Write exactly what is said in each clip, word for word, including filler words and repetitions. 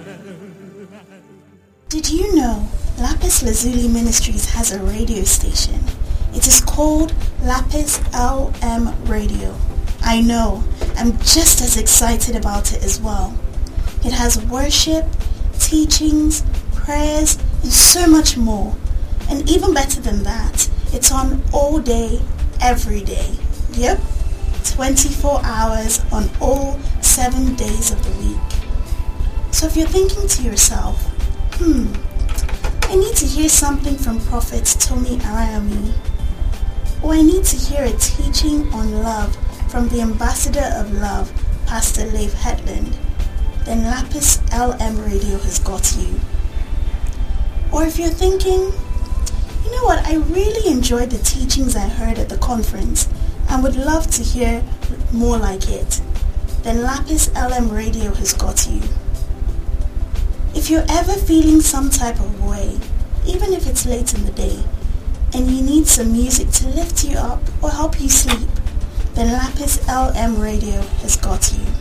Did you know Lapis Lazuli Ministries has a radio station? It is called Lapis L M Radio. I know, I'm just as excited about it as well. It has worship, teachings, prayers, and so much more. And even better than that, it's on all day, every day. Yep, twenty-four hours on all seven days of the week. So if you're thinking to yourself, hmm, I need to hear something from Prophet Tony Arayami, or I need to hear a teaching on love from the Ambassador of Love, Pastor Leif Hetland, then Lapis L M Radio has got you. Or if you're thinking, you know what, I really enjoyed the teachings I heard at the conference and would love to hear more like it, then Lapis L M Radio has got you. If you're ever feeling some type of way, even if it's late in the day, and you need some music to lift you up or help you sleep, then Lapis L M Radio has got you.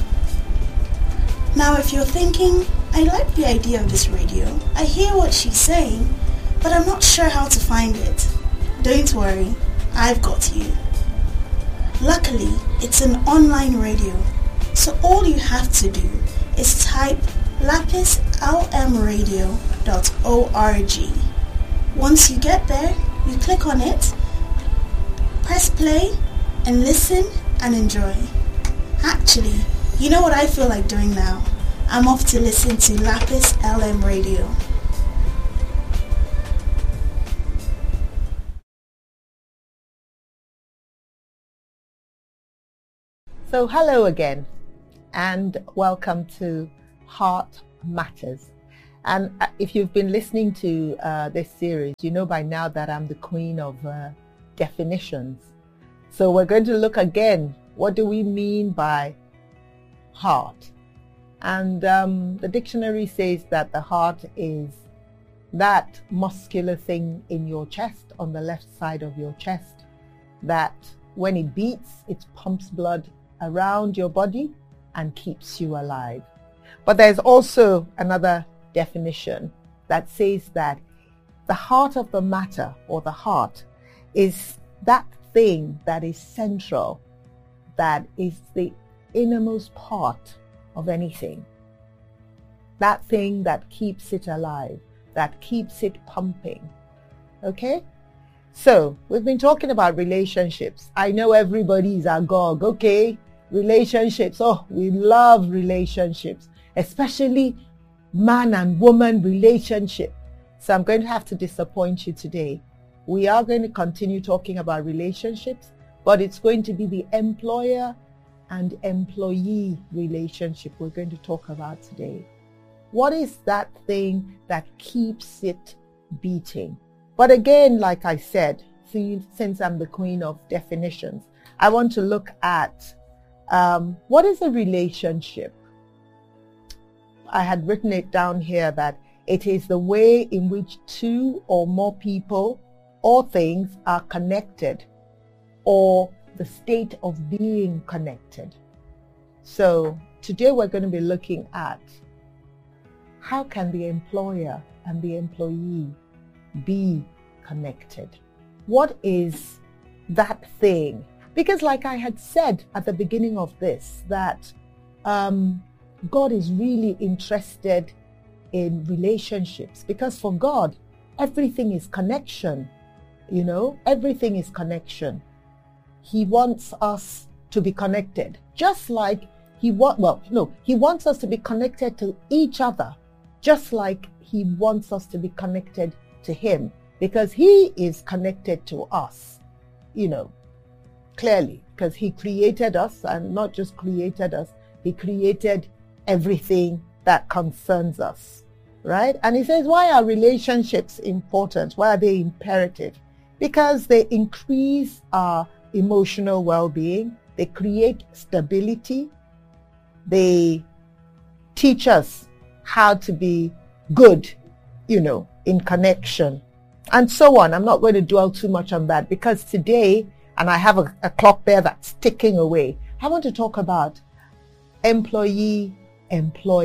Now if you're thinking, I like the idea of this radio, I hear what she's saying, but I'm not sure how to find it. Don't worry, I've got you. Luckily, it's an online radio, so all you have to do is type lapis l m radio dot org. Once you get there, you click on it, press play, and listen and enjoy. Actually, you know what I feel like doing now? I'm off to listen to Lapis L M Radio. So hello again, and welcome to Heart Matters. And if you've been listening to uh, this series, you know by now that I'm the queen of uh, definitions. So we're going to look again, what do we mean by heart? And um, the dictionary says that the heart is that muscular thing in your chest, on the left side of your chest, that when it beats, it pumps blood around your body and keeps you alive. But there's also another definition that says that the heart of the matter, or the heart, is that thing that is central, that is the innermost part of anything. That thing that keeps it alive, that keeps it pumping. Okay? So, we've been talking about relationships. I know everybody's agog, okay? Relationships. Oh, we love relationships, especially man and woman relationship. So I'm going to have to disappoint you today. We are going to continue talking about relationships, but it's going to be the employer and employee relationship we're going to talk about today. What is that thing that keeps it beating? But again, like I said, since I'm the queen of definitions, I want to look at um, what is a relationship? I had written it down here that it is the way in which two or more people or things are connected, or the state of being connected. So today we're going to be looking at how can the employer and the employee be connected? What is that thing? Because like I had said at the beginning of this, that um, God is really interested in relationships, because for God, everything is connection. You know, everything is connection. He wants us to be connected, just like he want, well, no, he wants us to be connected to each other, just like he wants us to be connected to him, because he is connected to us, you know, clearly, because he created us, and not just created us, he created everything that concerns us, right? And he says, why are relationships important? Why are they imperative? Because they increase our emotional well-being, they create stability, they teach us how to be good, you know, in connection, and so on. I'm not going to dwell too much on that, because today, and I have a, a clock there that's ticking away, I want to talk about employee, employer.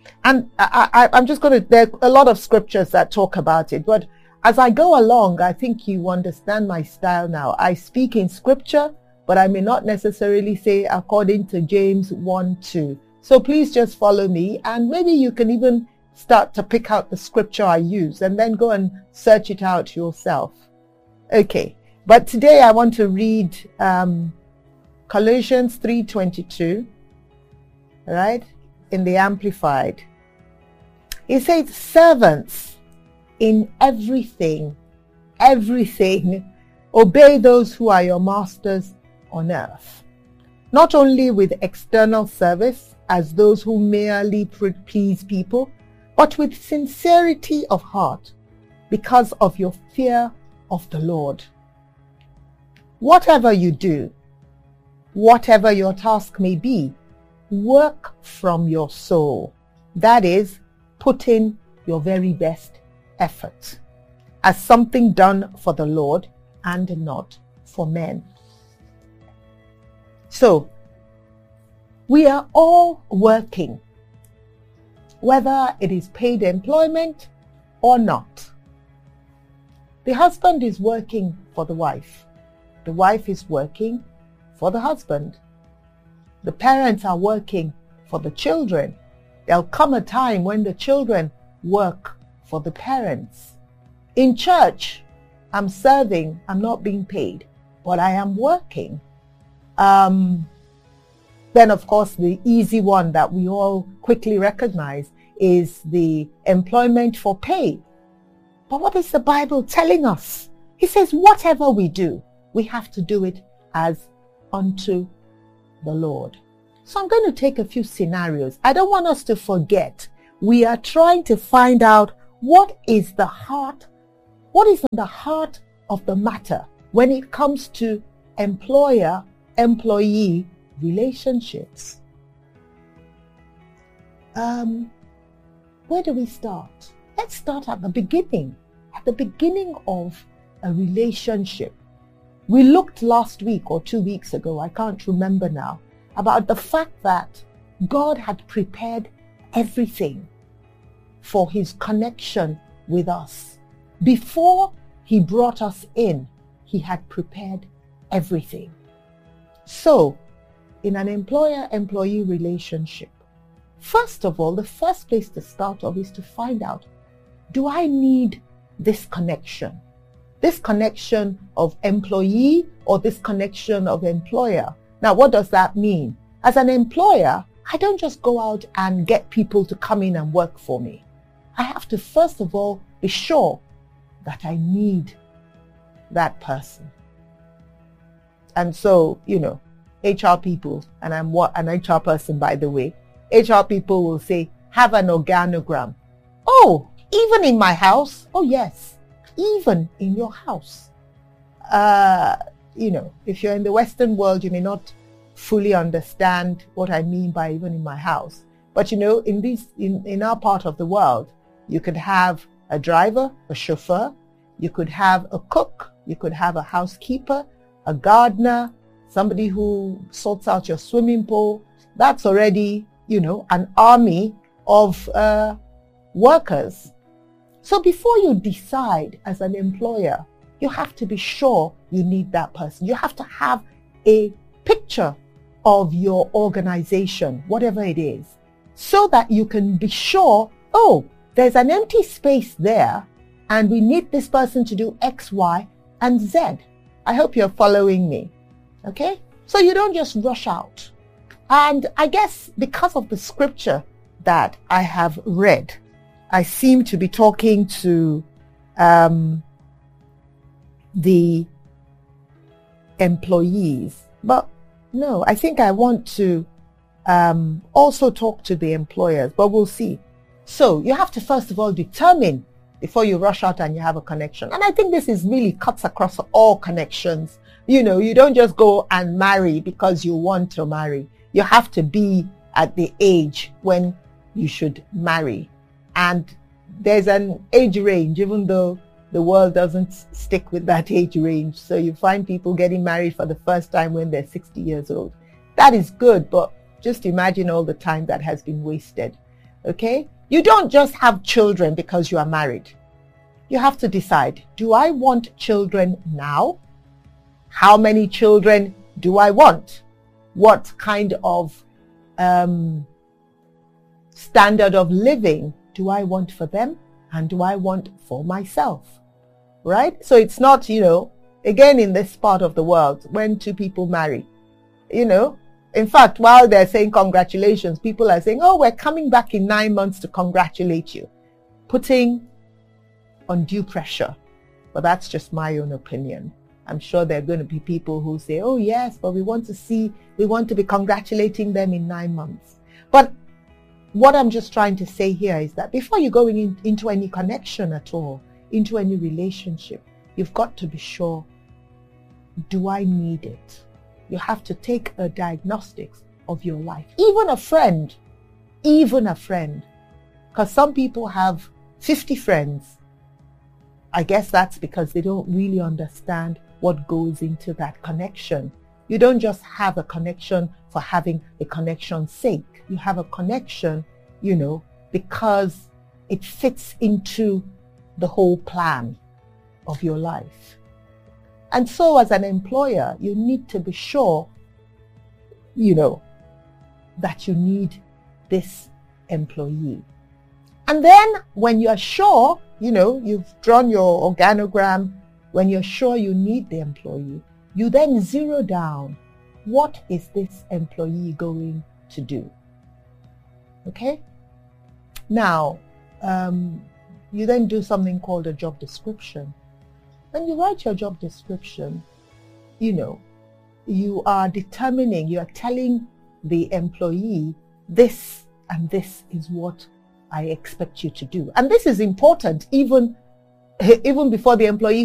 And I, I, I'm just going to, there are a lot of scriptures that talk about it, but as I go along, I think you understand my style now. I speak in scripture, but I may not necessarily say according to James one two. So please just follow me, and maybe you can even start to pick out the scripture I use and then go and search it out yourself. Okay, but today I want to read um, Colossians three twenty-two, right, in the Amplified. It says, servants, in everything, everything, obey those who are your masters on earth, not only with external service as those who merely please people, but with sincerity of heart, because of your fear of the Lord. Whatever you do, whatever your task may be, work from your soul. That is, put in your very best effort as something done for the Lord and not for men. So, we are all working, whether it is paid employment or not. The husband is working for the wife. The wife is working for the husband. The parents are working for the children. There'll come a time when the children work for the parents. In church, I'm serving, I'm not being paid, but I am working. Um, then, of course, the easy one that we all quickly recognize is the employment for pay. But what is the Bible telling us? It says, whatever we do, we have to do it as unto the Lord. So I'm going to take a few scenarios. I don't want us to forget. We are trying to find out what is the heart, what is the heart of the matter when it comes to employer-employee relationships. Um, where do we start? Let's start at the beginning. At the beginning of a relationship. We looked last week or two weeks ago, I can't remember now, about the fact that God had prepared everything for his connection with us. Before he brought us in, he had prepared everything. So, in an employer-employee relationship, first of all, the first place to start off is to find out, do I need this connection? This connection of employee or this connection of employer? Now, what does that mean? As an employer, I don't just go out and get people to come in and work for me. I have to first of all be sure that I need that person. And so, you know, H R people, and I'm what an H R person, by the way, H R people will say, have an organogram. Oh, even in my house? Oh, yes, even in your house. Uh, you know, if you're in the Western world, you may not fully understand what I mean by even in my house. But, you know, in this, in, in our part of the world, you could have a driver, a chauffeur, you could have a cook, you could have a housekeeper, a gardener, somebody who sorts out your swimming pool. That's already, you know, an army of uh, workers. So before you decide as an employer, you have to be sure you need that person. You have to have a picture of your organization, whatever it is, so that you can be sure, oh, there's an empty space there and we need this person to do X, Y, and Z. I hope you're following me. Okay? So you don't just rush out. And I guess because of the scripture that I have read, I seem to be talking to um, the employees. But no, I think I want to um, also talk to the employers, but we'll see. So you have to first of all determine before you rush out and you have a connection. And I think this is really cuts across all connections. You know, you don't just go and marry because you want to marry. You have to be at the age when you should marry. And there's an age range, even though the world doesn't stick with that age range. So you find people getting married for the first time when they're sixty years old. That is good, but just imagine all the time that has been wasted. Okay? You don't just have children because you are married. You have to decide, do I want children now? How many children do I want? What kind of um, standard of living do I want for them? And do I want for myself? Right? So it's not, you know, again, in this part of the world, when two people marry, you know, in fact, while they're saying congratulations, people are saying, oh, we're coming back in nine months to congratulate you, putting undue pressure. But that's just my own opinion. I'm sure there are going to be people who say, oh, yes, but we want to see, we want to be congratulating them in nine months. But what I'm just trying to say here is that before you go in, into any connection at all, into any relationship, you've got to be sure, do I need it? You have to take a diagnostics of your life. Even a friend, even a friend. Because some people have fifty friends. I guess that's because they don't really understand what goes into that connection. You don't just have a connection for having a connection's sake. You have a connection, you know, because it fits into the whole plan of your life. And so as an employer, you need to be sure, you know, that you need this employee. And then when you're sure, you know, you've drawn your organogram, when you're sure you need the employee, you then zero down, what is this employee going to do? Okay? Now, um, you then do something called a job description. When you write your job description, you know, you are determining, you are telling the employee, this and this is what I expect you to do. And this is important even, even before the employee